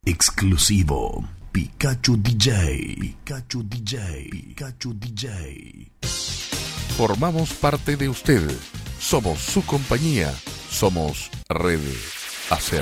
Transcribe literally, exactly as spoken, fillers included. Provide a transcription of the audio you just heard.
Exclusivo. Pikachu D J. Pikachu D J. Pikachu D J. Formamos parte de usted. Somos su compañía. Somos Red Acer.